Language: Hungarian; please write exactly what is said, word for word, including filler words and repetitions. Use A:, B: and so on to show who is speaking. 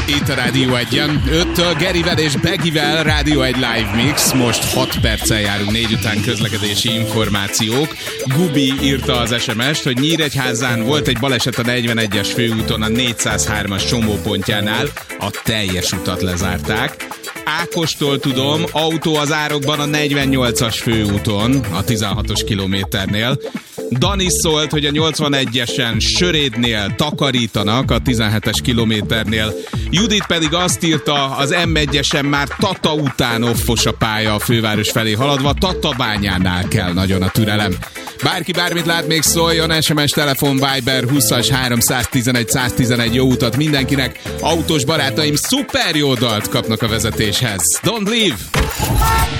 A: Itt a Rádió egyen. öttől Gerivel és Begivel Rádió egy Live Mix. Most hat perccel járunk négy után közlekedési információk. Gubi írta az es em est, hogy Nyíregyházán volt egy baleset a negyvenegyes főúton a négyszázhármas csomópontjánál. A teljes utat lezárták. Ákostól tudom, autó az árokban a negyvennyolcas főúton, a tizenhatos kilométernél. Dani szólt, hogy a nyolcvanegyesen Sörédnél takarítanak a tizenhetes kilométernél. Judit pedig azt írta, az em egyesen már Tata után offos a pálya a főváros felé haladva, Tatabányánál kell nagyon a türelem. Bárki bármit lát, még szóljon, es em es, telefon, Viber húszas háromszáztizenegy száztizenegy, jó utat mindenkinek. Autós barátaim szuper jó dalt kapnak a vezetéshez. Don't leave!